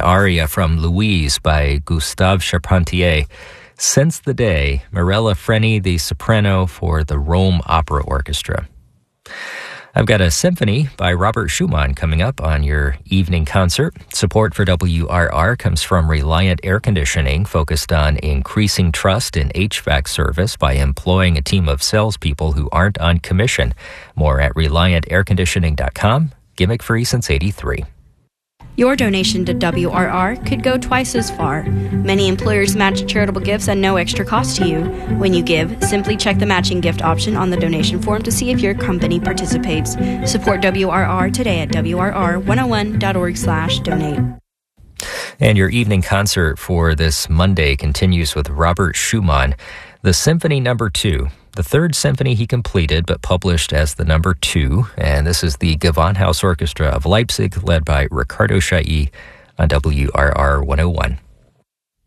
aria from Louise by Gustave Charpentier. Since the Day, Mirella Freni, the soprano for the Rome Opera Orchestra. I've got a symphony by Robert Schumann coming up on your evening concert. Support for WRR comes from Reliant Air Conditioning, focused on increasing trust in HVAC service by employing a team of salespeople who aren't on commission. More at ReliantAirConditioning.com. Gimmick free since '83. Your donation to WRR could go twice as far. Many employers match charitable gifts at no extra cost to you. When you give, simply check the matching gift option on the donation form to see if your company participates. Support WRR today at WRR101.org/donate. And your evening concert for this Monday continues with Robert Schumann, the Symphony No. 2. The third symphony he completed, but published as the No. 2. And this is the Gewandhaus Orchestra of Leipzig, led by Ricardo Chailly on WRR 101.